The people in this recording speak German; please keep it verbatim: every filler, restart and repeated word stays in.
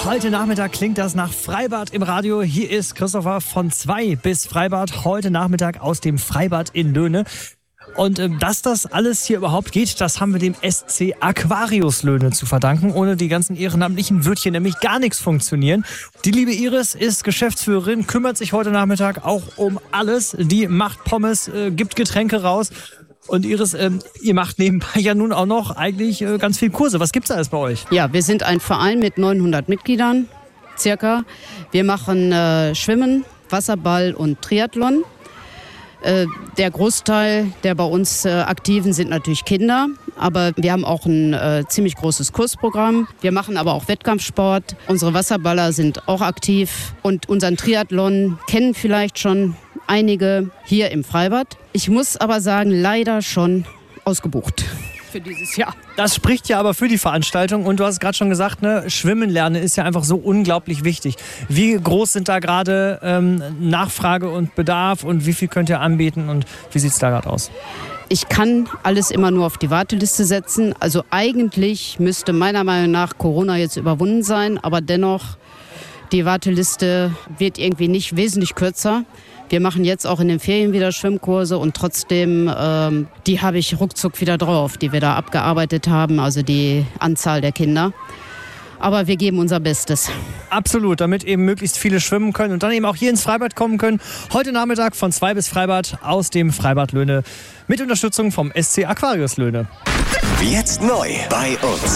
Heute Nachmittag klingt das nach Freibad im Radio. Hier ist Christopher von zwei bis Freibad. Heute Nachmittag aus dem Freibad in Löhne. Und äh, dass das alles hier überhaupt geht, das haben wir dem S C Aquarius Löhne zu verdanken. Ohne die ganzen Ehrenamtlichen wird hier nämlich gar nichts funktionieren. Die liebe Iris ist Geschäftsführerin, kümmert sich heute Nachmittag auch um alles. Die macht Pommes, äh, gibt Getränke raus. Und Iris, ähm, ihr macht nebenbei ja nun auch noch eigentlich äh, ganz viel Kurse. Was gibt's alles bei euch? Ja, wir sind ein Verein mit neunhundert Mitgliedern, circa. Wir machen äh, Schwimmen, Wasserball und Triathlon. Äh, der Großteil der bei uns äh, Aktiven sind natürlich Kinder. Aber wir haben auch ein äh, ziemlich großes Kursprogramm. Wir machen aber auch Wettkampfsport. Unsere Wasserballer sind auch aktiv. Und unseren Triathlon kennen vielleicht schon einige hier im Freibad. Ich muss aber sagen, leider schon ausgebucht für dieses Jahr. Das spricht ja aber für die Veranstaltung. Und du hast es gerade schon gesagt, ne, Schwimmen lernen ist ja einfach so unglaublich wichtig. Wie groß sind da gerade ähm, Nachfrage und Bedarf und wie viel könnt ihr anbieten und wie sieht es da gerade aus? Ich kann alles immer nur auf die Warteliste setzen. Also eigentlich müsste meiner Meinung nach Corona jetzt überwunden sein, aber dennoch, die Warteliste wird irgendwie nicht wesentlich kürzer. Wir machen jetzt auch in den Ferien wieder Schwimmkurse und trotzdem, ähm, die habe ich ruckzuck wieder drauf, die wir da abgearbeitet haben, also die Anzahl der Kinder. Aber wir geben unser Bestes. Absolut, damit eben möglichst viele schwimmen können und dann eben auch hier ins Freibad kommen können. Heute Nachmittag von zwei bis Freibad aus dem Freibad Löhne mit Unterstützung vom S C Aquarius Löhne. Jetzt neu bei uns.